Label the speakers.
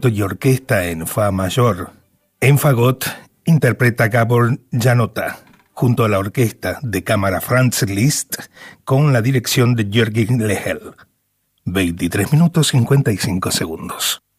Speaker 1: y orquesta en fa mayor. En fagot interpreta Gabor Janota, junto a la orquesta de cámara Franz Liszt, con la dirección de Jürgen Lehel. 23 minutos 55 segundos.